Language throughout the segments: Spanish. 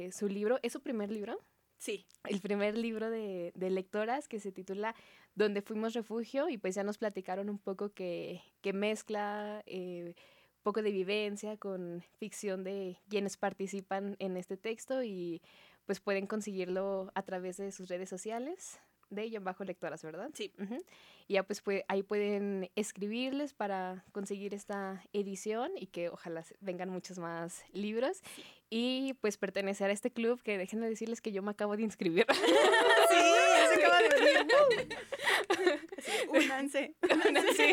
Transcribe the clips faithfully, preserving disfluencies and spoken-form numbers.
sobre su libro. ¿Es su primer libro? Sí. El primer libro de, de lectoras que se titula Donde fuimos refugio, y pues ya nos platicaron un poco que, que mezcla eh, un poco de vivencia con ficción de quienes participan en este texto, y pues pueden conseguirlo a través de sus redes sociales de Guión Bajo Lectoras, ¿verdad? Sí. Uh-huh. Y ya pues, pues ahí pueden escribirles para conseguir esta edición y que ojalá vengan muchos más libros. Sí. Y pues pertenecer a este club, que déjenme decirles que yo me acabo de inscribir. Sí, ya se acaba de venir. Sí, únanse. Sí.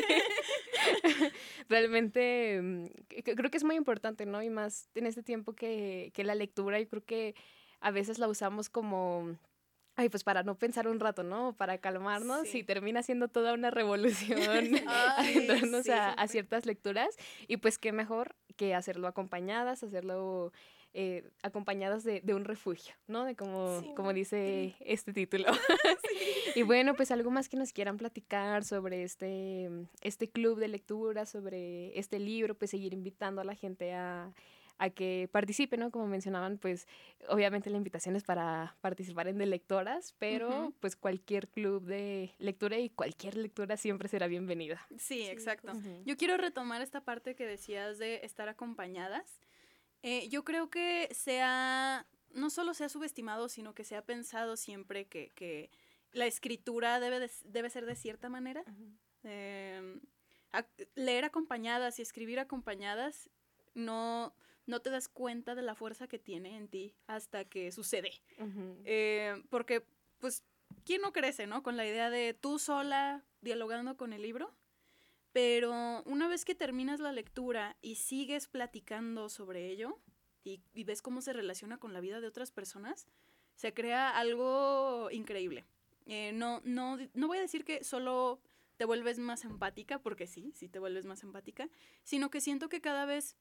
Realmente creo que es muy importante, ¿no? Y más en este tiempo que, que la lectura, yo creo que a veces la usamos como... Ay, pues para no pensar un rato, ¿no? Para calmarnos, sí. Y termina siendo toda una revolución adentrarnos sí, a, a ciertas lecturas. Y pues qué mejor que hacerlo acompañadas, hacerlo eh, acompañadas de, de un refugio, ¿no? De como, sí. como dice este título. Sí. Y bueno, pues algo más que nos quieran platicar sobre este, este club de lectura, sobre este libro, pues seguir invitando a la gente a... a que participen, ¿no? Como mencionaban, pues obviamente la invitación es para participar en de lectoras, pero uh-huh. pues cualquier club de lectura y cualquier lectura siempre será bienvenida. Sí, sí, exacto. Uh-huh. Yo quiero retomar esta parte que decías de estar acompañadas. Eh, yo creo que sea, no solo se ha subestimado, sino que se ha pensado siempre que, que la escritura debe, de, debe ser de cierta manera. Uh-huh. Eh, a, leer acompañadas y escribir acompañadas no... no te das cuenta de la fuerza que tiene en ti hasta que sucede. Uh-huh. Eh, porque, pues, ¿quién no crece, no? Con la idea de tú sola dialogando con el libro. Pero una vez que terminas la lectura y sigues platicando sobre ello y, y ves cómo se relaciona con la vida de otras personas, se crea algo increíble. Eh, no, no, no voy a decir que solo te vuelves más empática, porque sí, sí te vuelves más empática, sino que siento que cada vez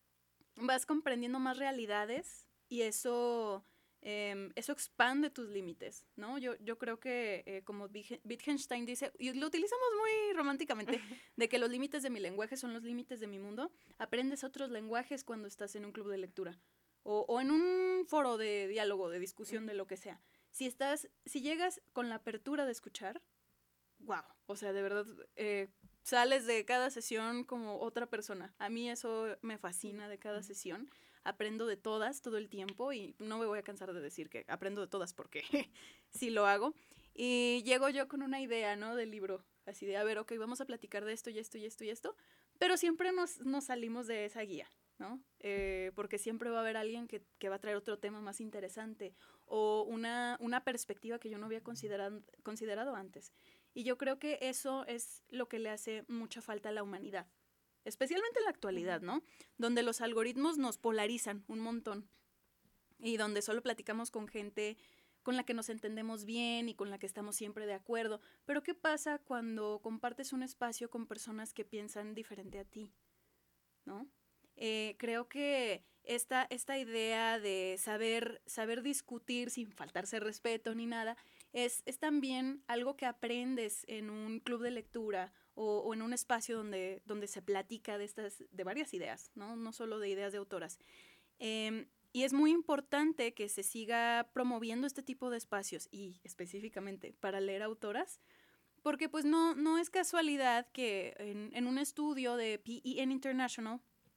vas comprendiendo más realidades y eso, eh, eso expande tus límites, ¿no? Yo, yo creo que, eh, como Wittgenstein dice, y lo utilizamos muy románticamente, de que los límites de mi lenguaje son los límites de mi mundo, aprendes otros lenguajes cuando estás en un club de lectura o, o en un foro de diálogo, de discusión, de lo que sea. Si estás, si llegas con la apertura de escuchar, wow, o sea, de verdad... Eh, sales de cada sesión como otra persona. A mí eso me fascina de cada sesión. Aprendo de todas todo el tiempo y no me voy a cansar de decir que aprendo de todas porque sí lo hago. Y llego yo con una idea, ¿no? Del libro. Así de, a ver, ok, vamos a platicar de esto y esto y esto y esto. Pero siempre nos, nos salimos de esa guía, ¿no? Eh, porque siempre va a haber alguien que, que va a traer otro tema más interesante o una, una perspectiva que yo no había considerado, considerado antes. Y yo creo que eso es lo que le hace mucha falta a la humanidad, especialmente en la actualidad, ¿no? Donde los algoritmos nos polarizan un montón y donde solo platicamos con gente con la que nos entendemos bien y con la que estamos siempre de acuerdo. Pero ¿qué pasa cuando compartes un espacio con personas que piensan diferente a ti, ¿no? Eh, creo que esta, esta idea de saber, saber discutir sin faltarse respeto ni nada es, es también algo que aprendes en un club de lectura o, o en un espacio donde, donde se platica de, estas, de varias ideas, ¿no? No solo de ideas de autoras. Eh, y es muy importante que se siga promoviendo este tipo de espacios y específicamente para leer autoras, porque pues no, no es casualidad que en, en un estudio de P E N International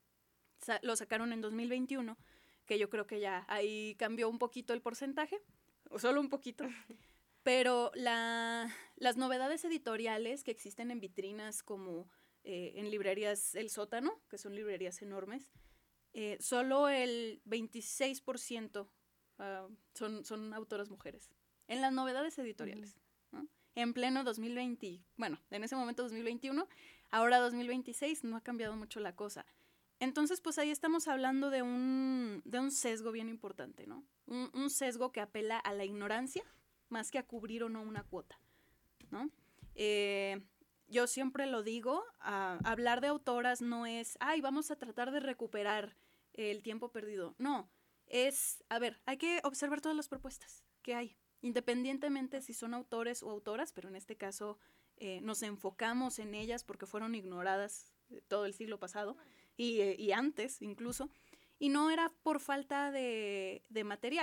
lo sacaron en dos mil veintiuno, que yo creo que ya ahí cambió un poquito el porcentaje, o solo un poquito, pero la, las novedades editoriales que existen en vitrinas como eh, en librerías El Sótano, que son librerías enormes, eh, solo el veintiséis por ciento uh, son, son autoras mujeres, en las novedades editoriales, uh-huh. ¿no? En pleno dos mil veinte, bueno, en ese momento dos mil veintiuno, ahora dos mil veintiséis, no ha cambiado mucho la cosa. Entonces, pues ahí estamos hablando de un, de un sesgo bien importante, ¿no? Un, un sesgo que apela a la ignorancia más que a cubrir o no una cuota, ¿no? Eh, yo siempre lo digo, a, hablar de autoras no es, ay, vamos a tratar de recuperar el tiempo perdido. No, es, a ver, hay que observar todas las propuestas que hay, independientemente si son autores o autoras, pero en este caso eh, nos enfocamos en ellas porque fueron ignoradas todo el siglo pasado y, y antes incluso, y no era por falta de, de material.